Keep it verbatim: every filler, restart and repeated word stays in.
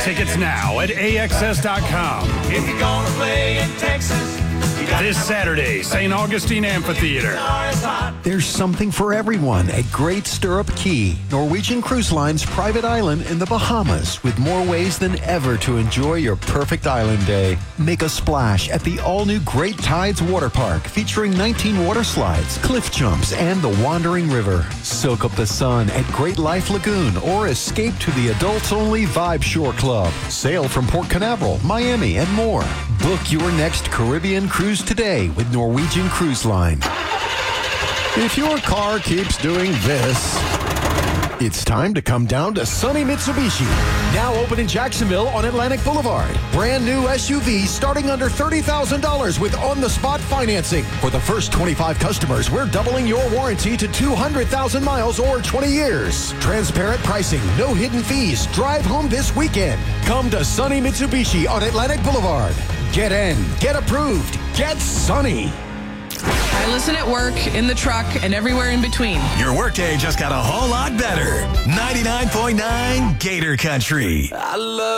tickets now at A X S dot com. If you're gonna play in Texas, This Saturday, Saint Augustine Amphitheater. There's something for everyone at Great Stirrup Cay, Norwegian Cruise Line's private island in the Bahamas, with more ways than ever to enjoy your perfect island day. Make a splash at the all-new Great Tides Water Park, featuring nineteen water slides, cliff jumps, and the Wandering River. Soak up the sun at Great Life Lagoon or escape to the adults-only Vibe Shore Club. Sail from Port Canaveral, Miami, and more. Book your next Caribbean cruise today with Norwegian Cruise Line. If your car keeps doing this, it's time to come down to Sunny Mitsubishi. Now open in Jacksonville on Atlantic Boulevard. Brand new S U V starting under thirty thousand dollars with on-the-spot financing. For the first twenty-five customers, we're doubling your warranty to two hundred thousand miles or twenty years. Transparent pricing, no hidden fees. Drive home this weekend. Come to Sunny Mitsubishi on Atlantic Boulevard. Get in, get approved, get Sunny. I listen at work, in the truck, and everywhere in between. Your workday just got a whole lot better. ninety-nine point nine Gator Country. I love